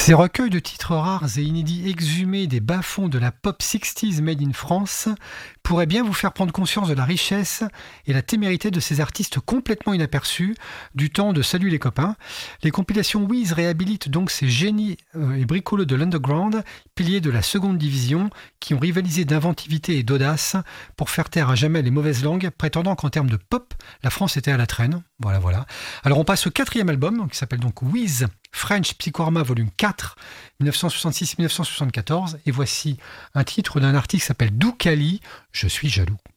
Ces recueils de titres rares et inédits exhumés des bas-fonds de la pop 60s made in France pourraient bien vous faire prendre conscience de la richesse et la témérité de ces artistes complètement inaperçus du temps de Salut les copains. Les compilations Wiz réhabilitent donc ces génies et bricolos de l'underground, piliers de la seconde division, qui ont rivalisé d'inventivité et d'audace pour faire taire à jamais les mauvaises langues, prétendant qu'en termes de pop, la France était à la traîne. Voilà. Alors on passe au 4e album, qui s'appelle donc Wiz French Psychorama Volume 4, 1966-1974, et voici un titre d'un artiste qui s'appelle Doukali, Je suis jaloux.